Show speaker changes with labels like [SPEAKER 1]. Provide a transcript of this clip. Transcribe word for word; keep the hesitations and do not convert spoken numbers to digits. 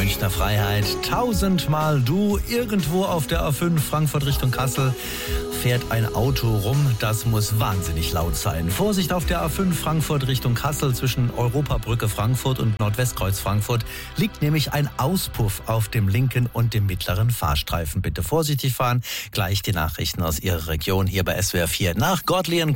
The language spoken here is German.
[SPEAKER 1] Münchner Freiheit. Tausendmal du. Irgendwo auf der A fünf Frankfurt Richtung Kassel fährt ein Auto rum. Das muss wahnsinnig laut sein. Vorsicht auf der A fünf Frankfurt Richtung Kassel zwischen Europabrücke Frankfurt und Nordwestkreuz Frankfurt liegt nämlich ein Auspuff auf dem linken und dem mittleren Fahrstreifen. Bitte vorsichtig fahren. Gleich die Nachrichten aus Ihrer Region hier bei S W R vier nach Godley and